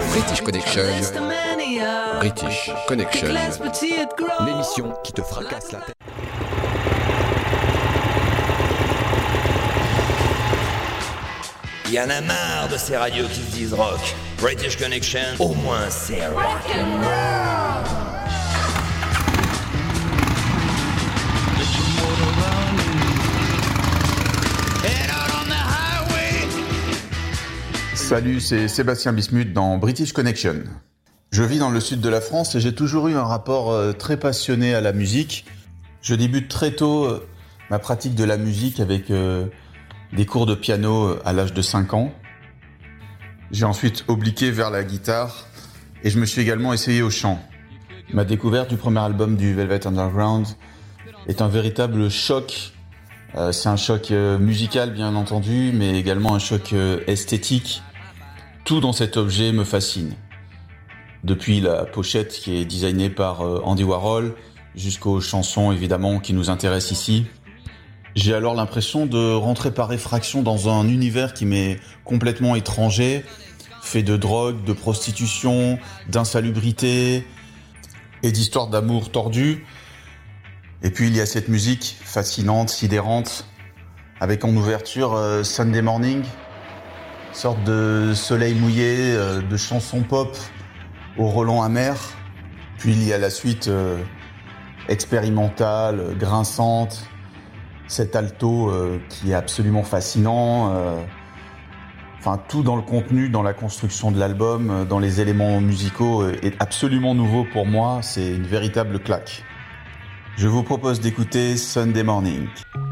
British Connection. British Connection. L'émission qui te fracasse la tête. Il y en a marre de ces radios qui se disent rock. British Connection, au moins c'est rock'n'roll. Salut, c'est Sébastien Bismuth dans British Connection. Je vis dans le sud de la France et j'ai toujours eu un rapport très passionné à la musique. Je débute très tôt ma pratique de la musique avec des cours de piano à l'âge de 5 ans. J'ai ensuite obliqué vers la guitare et je me suis également essayé au chant. Ma découverte du premier album du Velvet Underground est un véritable choc. C'est un choc musical bien entendu, mais également un choc esthétique. Tout dans cet objet me fascine. Depuis la pochette qui est designée par Andy Warhol, jusqu'aux chansons évidemment qui nous intéressent ici. J'ai alors l'impression de rentrer par effraction dans un univers qui m'est complètement étranger, fait de drogue, de prostitution, d'insalubrité et d'histoires d'amour tordues. Et puis il y a cette musique fascinante, sidérante, avec en ouverture Sunday Morning, sorte de soleil mouillé, de chansons pop au relent amer. Puis il y a la suite expérimentale, grinçante, cet alto qui est absolument fascinant. Enfin, tout dans le contenu, dans la construction de l'album, dans les éléments musicaux est absolument nouveau pour moi. C'est une véritable claque. Je vous propose d'écouter Sunday Morning.